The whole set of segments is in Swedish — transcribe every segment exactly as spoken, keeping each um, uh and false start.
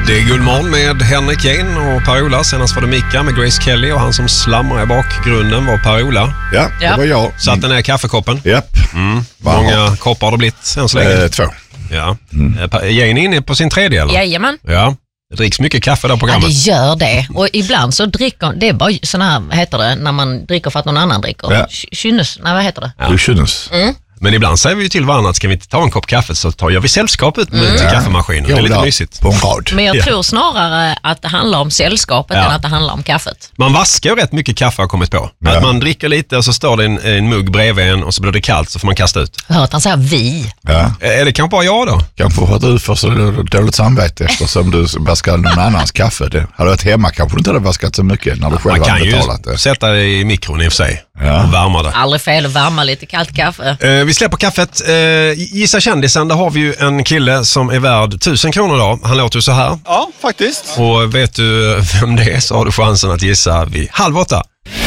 Det är Guldmorgon med Henrik Jane och Per-Ola. Senast var det Mika med Grace Kelly och han som slamrar i bakgrunden var Per-Ola. Ja, det ja. var jag. Satte ner kaffekoppen. Japp. Mm. Många koppar har det blivit än så länge? Eh, två. Ja. Mm. Jane är inne på sin tredje eller? Jajamän. Ja. Det dricks mycket kaffe där på programmet. Ja, det gör det. Och ibland så dricker, det är bara sån här, vad heter det, när man dricker för att någon annan dricker. Ja. Kynnes, nej vad heter det? Ja. Du kynnes. Mm. Men ibland säger vi ju till varandra att ska vi inte ta en kopp kaffe så tar jag vi sällskap ut med mm. till kaffemaskinen. Det är lite mysigt. På en rad. Men jag ja. tror snarare att det handlar om sällskapet ja. än att det handlar om kaffet. Man vaskar ju rätt mycket kaffe har kommit på. Ja. Att man dricker lite och så står det en, en mugg bredvid en och så blir det kallt så får man kasta ut. Jag hör att han säger vi. Ja. Är det kanske bara jag då? Kanske för att du får så dåligt samvete eftersom du vaskar någon annans kaffe. Det hade varit hemma kanske du inte hade vaskat så mycket när du själv man hade betalat det. Man kan ju sätta det i mikron i och för sig ja. och värma det. Aldrig fel att värma lite kallt kaffe. Eh, vi släpper kaffet. Eh, gissa kändisen, där har vi ju en kille som är värd tusen kronor då. Han låter ju så här. Ja, faktiskt. Och vet du vem det är så har du chansen att gissa vid halv åtta.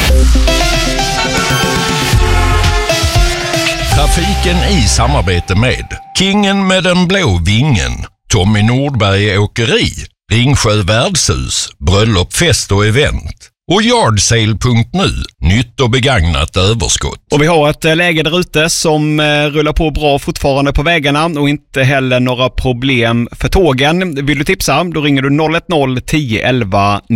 Trafiken i samarbete med Kingen med den blå vingen, Tommy Nordberg Åkeri, Ringsjö Värdshus, Bröllop, fest och event och Yardsale punkt nu, nytt och begagnat överskott. Och vi har ett läge där ute som rullar på bra fortfarande på vägarna och inte heller några problem för tågen. Vill du tipsa? Då ringer du noll ett noll tio elva